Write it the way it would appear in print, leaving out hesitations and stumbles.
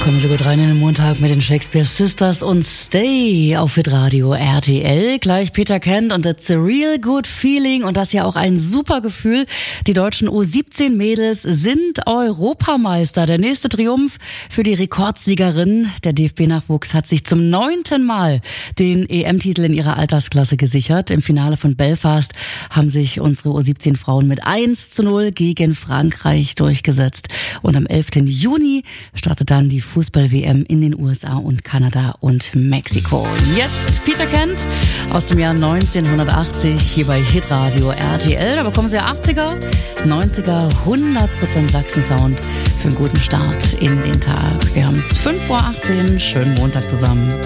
Kommen Sie gut rein in den Montag mit den Shakespeare Sisters und Stay auf Hitradio RTL. Gleich Peter Kent und It's a Real Good Feeling und das ist ja auch ein super Gefühl. Die deutschen U17-Mädels sind Europameister. Der nächste Triumph für die Rekordsiegerin. Der DFB-Nachwuchs hat sich zum 9. Mal den EM-Titel in ihrer Altersklasse gesichert. Im Finale von Belfast haben sich unsere U17-Frauen mit 1:0 gegen Frankreich durchgesetzt. Und am 11. Juni startet dann die Fußball-WM in den USA und Kanada und Mexiko. Jetzt Peter Kent aus dem Jahr 1980 hier bei Hitradio RTL. Da bekommen Sie ja 80er, 90er, 100% Sachsen-Sound für einen guten Start in den Tag. Wir haben es 5:18 Schönen Montag zusammen.